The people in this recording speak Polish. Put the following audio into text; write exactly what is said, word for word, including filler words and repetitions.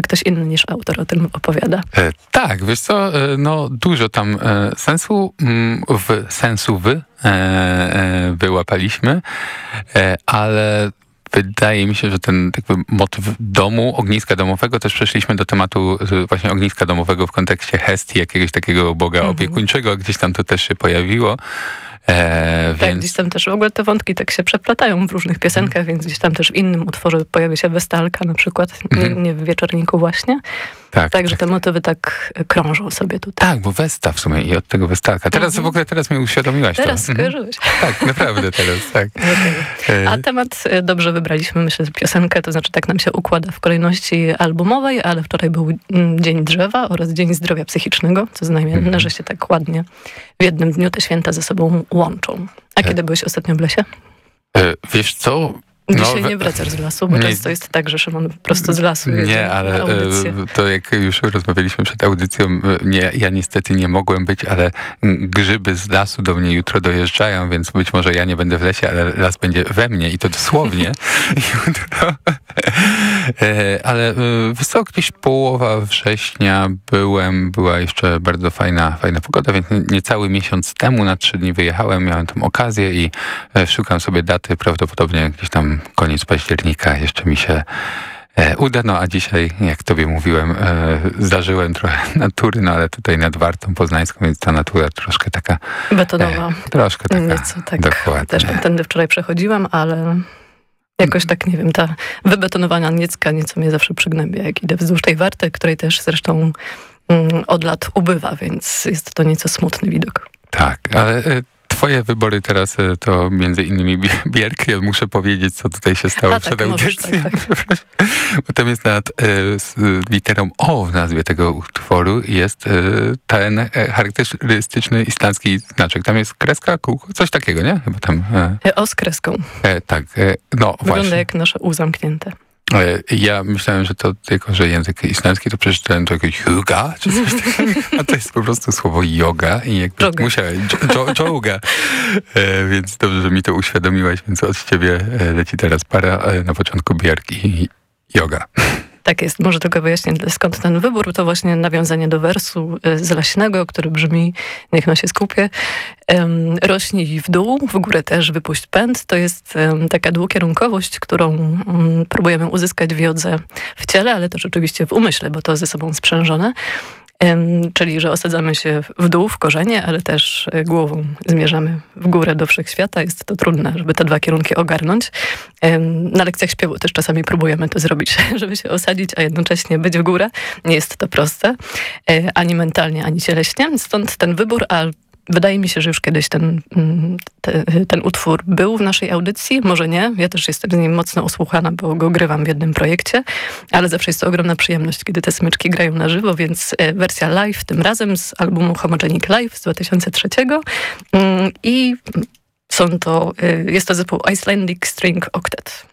ktoś inny niż autor o tym opowiada. E, tak, wiesz co, e, no dużo tam e, sensu m, w sensu wy e, e, wyłapaliśmy, e, ale wydaje mi się, że ten jakby motyw domu, ogniska domowego, też przeszliśmy do tematu właśnie ogniska domowego w kontekście Hestii, jakiegoś takiego boga mhm. opiekuńczego, gdzieś tam to też się pojawiło. E, tak, więc... gdzieś tam też w ogóle te wątki tak się przeplatają w różnych piosenkach, mm. więc gdzieś tam też w innym utworze pojawia się Westalka na przykład, mm. nie, nie w Wieczorniku właśnie. Tak, Także tak. te motywy tak krążą sobie tutaj. Tak, bo Westa w sumie i od tego Westalka. Teraz mm-hmm. w ogóle teraz mi uświadomiłaś teraz to. Teraz skojarzyłeś. Mm-hmm. Tak, naprawdę teraz, tak. Okay. A temat dobrze wybraliśmy, myślę, piosenkę, to znaczy tak nam się układa w kolejności albumowej, ale wczoraj był Dzień Drzewa oraz Dzień Zdrowia Psychicznego, co znamienne, mm-hmm. że się tak ładnie w jednym dniu te święta ze sobą łączą. A kiedy byłeś ostatnio w lesie? E, wiesz co? Dzisiaj no, nie wracasz z lasu, bo nie, często jest tak, że Szymon prosto z lasu jedzie. Nie, ale to jak już rozmawialiśmy przed audycją, nie, ja niestety nie mogłem być, ale grzyby z lasu do mnie jutro dojeżdżają, więc być może ja nie będę w lesie, ale las będzie we mnie i to dosłownie jutro. Ale wysoko gdzieś połowa września byłem, była jeszcze bardzo fajna, fajna pogoda, więc niecały miesiąc temu na trzy dni wyjechałem, miałem tam okazję i szukam sobie daty, prawdopodobnie gdzieś tam koniec października jeszcze mi się e, uda, no a dzisiaj, jak tobie mówiłem, e, zdarzyłem trochę natury, no ale tutaj nad Wartą Poznańską, więc ta natura troszkę taka... Betonowa. E, troszkę taka, Nieco, tak. Dokładnie. Też tędy wczoraj przechodziłam, ale jakoś tak, nie wiem, ta wybetonowana Niecka nieco mnie zawsze przygnębia, jak idę wzdłuż tej Warty, której też zresztą mm, od lat ubywa, więc jest to nieco smutny widok. Tak, ale... E, Twoje wybory teraz to między innymi Björk. Ja muszę powiedzieć, co tutaj się stało A, przed tak, audycją. Tak, tak. Bo tam jest nad e, z literą O w nazwie tego utworu jest e, ten e, charakterystyczny islandzki znaczek. Tam jest kreska, kółko, coś takiego, nie? Chyba tam. E. O z kreską. E, tak, e, no Wygląda właśnie. jak nasze U zamknięte. Ja myślałem, że to tylko, że język islandzki, to przeczytałem to jakiegoś yoga, czy coś takiego, a to jest po prostu słowo yoga i jakby Joga. musiałem, yoga, e, więc dobrze, że mi to uświadomiłaś, więc od ciebie leci teraz para, e, na początku Björk i yoga. Tak jest, może tylko wyjaśnię, skąd ten wybór. To właśnie nawiązanie do wersu z Leśnego, który brzmi, niech no się skupię, um, rośnij w dół, w górę też wypuść pęd. To jest um, taka dwukierunkowość, którą um, próbujemy uzyskać w jodze w ciele, ale też oczywiście w umyśle, bo to ze sobą sprzężone. Um, czyli, że osadzamy się w dół, w korzenie, ale też głową zmierzamy w górę do wszechświata. Jest to trudne, żeby te dwa kierunki ogarnąć. Um, na lekcjach śpiewu też czasami próbujemy to zrobić, żeby się osadzić, a jednocześnie być w górę. Nie jest to proste, e, ani mentalnie, ani cieleśnie. Stąd ten wybór, a wydaje mi się, że już kiedyś ten, te, ten utwór był w naszej audycji, może nie. Ja też jestem z nim mocno osłuchana, bo go grywam w jednym projekcie, ale zawsze jest to ogromna przyjemność, kiedy te smyczki grają na żywo, więc wersja live tym razem z albumu Homogenic Live z dwa tysiące trzeciego i są to, jest to zespół Icelandic String Octet.